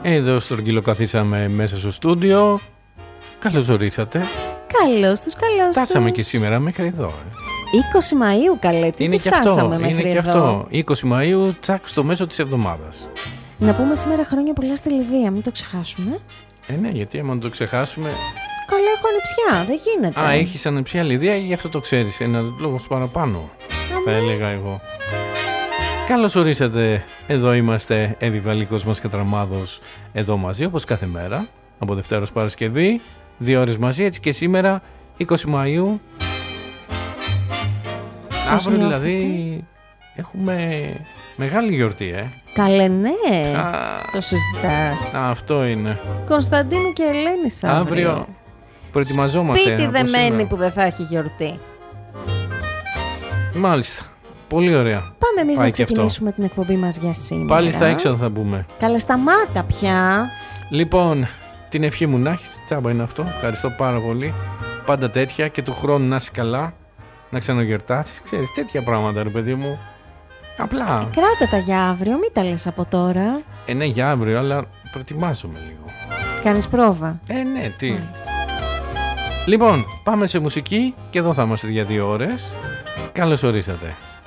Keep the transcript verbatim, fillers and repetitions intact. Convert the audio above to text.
Εδώ στρογγυλοκαθίσαμε μέσα στο στούντιο. Καλώς ορίσατε. Καλώς τους, καλώς τους. Φτάσαμε και σήμερα μέχρι εδώ. Ε. είκοσι Μαΐου, καλέ, τι είναι τι και αυτό, φτάσαμε μέχρι είναι και εδώ. αυτό. είκοσι Μαΐου, τσακ, στο μέσο της εβδομάδας. Να πούμε σήμερα χρόνια πολλά στη Λιδία, μην το ξεχάσουμε. Ε, ναι, γιατί άμα το ξεχάσουμε. Καλά, έχω ανεψιά, δεν γίνεται. Α, έχεις ανεψιά Λιδία, γι' αυτό το ξέρεις. Ένα λόγος παραπάνω, θα έλεγα εγώ. Καλώς ορίσατε. Εδώ είμαστε, Εύη Βαλίκος μας και Τραμάδος, εδώ μαζί όπως κάθε μέρα, από Δευτέρα ως Παρασκευή, δύο ώρες μαζί, έτσι και σήμερα, είκοσι Μαΐου. Αύριο δηλαδή έχουμε μεγάλη γιορτή, ε. Καλέ, ναι. Α, το συζητάς. α, αυτό είναι. Κωνσταντίνου και Ελένης αύριο. Αύριο προετοιμαζόμαστε. Σπίτι από δεμένη σήμερα. που δεν θα έχει γιορτή. Μάλιστα. Πολύ ωραία. Πάμε εμείς Πάει να και αυτό. ξεκινήσουμε την εκπομπή μας για σήμερα. Πάλι στα έξοδα θα μπούμε. Καλέ, σταμάτα πια. Λοιπόν, την ευχή μου να έχεις, τσάμπα είναι αυτό. Ευχαριστώ πάρα πολύ. Πάντα τέτοια και του χρόνου να είσαι καλά. Να ξαναγιορτάσεις. Ξέρεις, τέτοια πράγματα, ρε παιδί μου. Απλά. Κράτα τα για αύριο, μην τα λες από τώρα. Ε, ναι, για αύριο, αλλά προετοιμάζομαι λίγο. Κάνεις πρόβα. Ε, ναι, τι. Μάλιστα. Λοιπόν, πάμε σε μουσική και εδώ θα είμαστε για δύο ώρες. Καλώς ορίσατε.